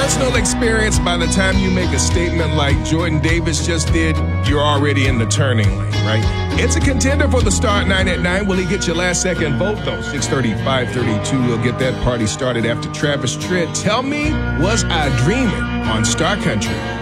personal experience, by the time you make a statement like Jordan Davis just did, you're already in the turning lane, right? It's a contender for the start 9 at 9. Will he get your last second vote, though? 6:30, 5:32. We'll get that party started after Travis Tritt. Tell me, was I dreaming on Star Country?